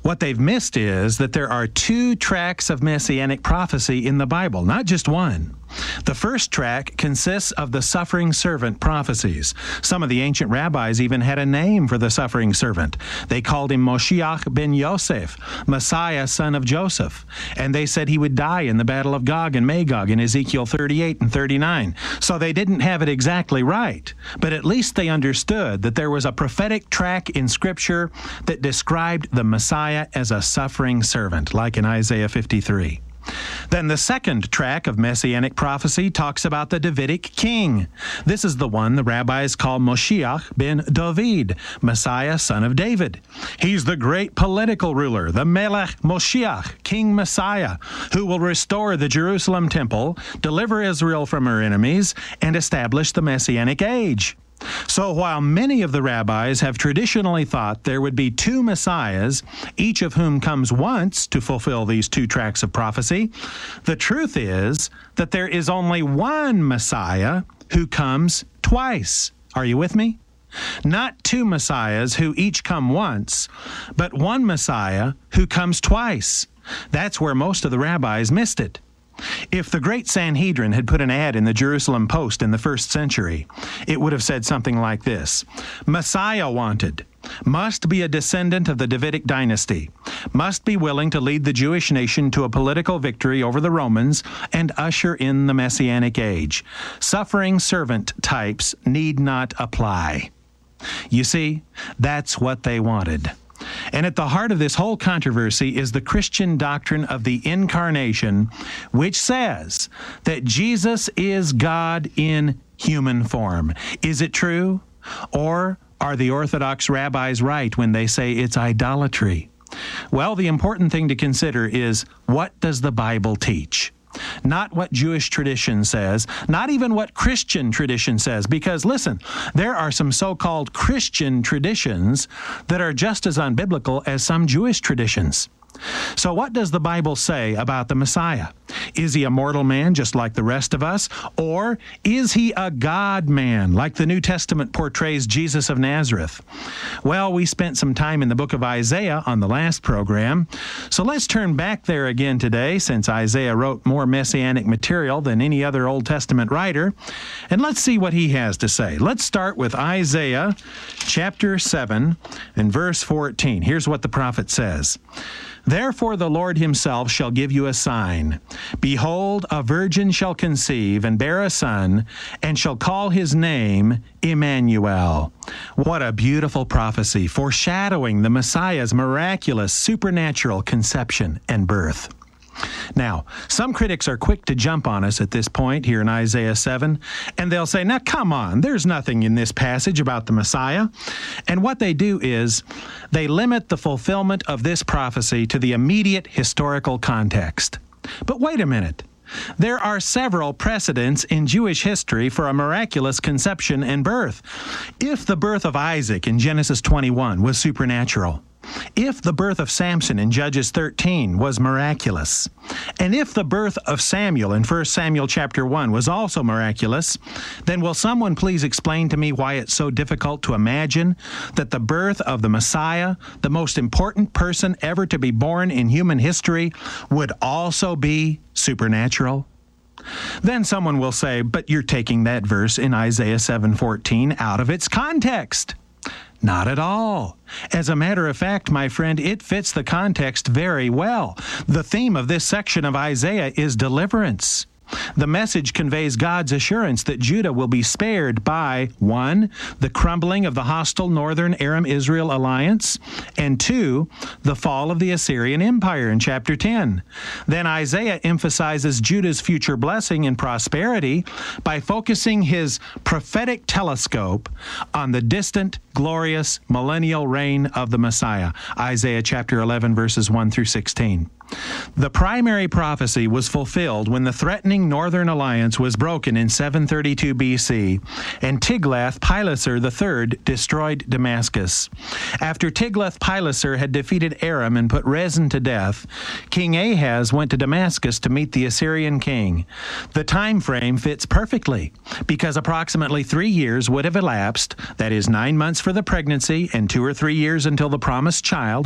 What they've missed is that there are two tracks of messianic prophecy in the Bible, not just one. The first track consists of the suffering servant prophecies. Some of the ancient rabbis even had a name for the suffering servant. They called him Moshiach ben Yosef, Messiah, son of Joseph. And they said he would die in the battle of Gog and Magog in Ezekiel 38 and 39. So they didn't have it exactly right, but at least they understood that there was a prophetic track in Scripture that described the Messiah as a suffering servant, like in Isaiah 53. Then the second track of messianic prophecy talks about the Davidic king. This is the one the rabbis call Moshiach ben David, Messiah, son of David. He's the great political ruler, the Melech Moshiach, King Messiah, who will restore the Jerusalem temple, deliver Israel from her enemies, and establish the Messianic age. So while many of the rabbis have traditionally thought there would be two messiahs, each of whom comes once to fulfill these two tracks of prophecy, the truth is that there is only one Messiah who comes twice. Are you with me? Not two messiahs who each come once, but one Messiah who comes twice. That's where most of the rabbis missed it. If the great Sanhedrin had put an ad in the Jerusalem Post in the first century, it would have said something like this: Messiah wanted, must be a descendant of the Davidic dynasty, must be willing to lead the Jewish nation to a political victory over the Romans and usher in the Messianic age. Suffering servant types need not apply. You see, that's what they wanted. And at the heart of this whole controversy is the Christian doctrine of the incarnation, which says that Jesus is God in human form. Is it true? Or are the Orthodox rabbis right when they say it's idolatry? Well, the important thing to consider is, what does the Bible teach? Not what Jewish tradition says, not even what Christian tradition says, because listen, there are some so-called Christian traditions that are just as unbiblical as some Jewish traditions. So what does the Bible say about the Messiah? Is he a mortal man just like the rest of us? Or is he a God-man like the New Testament portrays Jesus of Nazareth? Well, we spent some time in the book of Isaiah on the last program, so let's turn back there again today, since Isaiah wrote more messianic material than any other Old Testament writer, and let's see what he has to say. Let's start with Isaiah chapter 7 and verse 14. Here's what the prophet says: Therefore the Lord himself shall give you a sign. Behold, a virgin shall conceive and bear a son, and shall call his name Emmanuel. What a beautiful prophecy, foreshadowing the Messiah's miraculous, supernatural conception and birth. Now, some critics are quick to jump on us at this point here in Isaiah 7, and they'll say, now come on, there's nothing in this passage about the Messiah. And what they do is they limit the fulfillment of this prophecy to the immediate historical context. But wait a minute. There are several precedents in Jewish history for a miraculous conception and birth. If the birth of Isaac in Genesis 21 was supernatural, if the birth of Samson in Judges 13 was miraculous, and if the birth of Samuel in 1 Samuel chapter 1 was also miraculous, then will someone please explain to me why it's so difficult to imagine that the birth of the Messiah, the most important person ever to be born in human history, would also be supernatural? Then someone will say, but you're taking that verse in Isaiah 7:14 out of its context. Not at all. As a matter of fact, my friend, it fits the context very well. The theme of this section of Isaiah is deliverance. The message conveys God's assurance that Judah will be spared by 1, the crumbling of the hostile northern Aram-Israel alliance, and 2, the fall of the Assyrian Empire in chapter 10. Then Isaiah emphasizes Judah's future blessing and prosperity by focusing his prophetic telescope on the distant, glorious millennial reign of the Messiah. Isaiah chapter 11, verses 1 through 16. The primary prophecy was fulfilled when the threatening northern alliance was broken in 732 BC, and Tiglath-Pileser III destroyed Damascus. After Tiglath-Pileser had defeated Aram and put Rezin to death, King Ahaz went to Damascus to meet the Assyrian king. The time frame fits perfectly, because approximately 3 years would have elapsed, that is 9 months for the pregnancy and 2 or 3 years until the promised child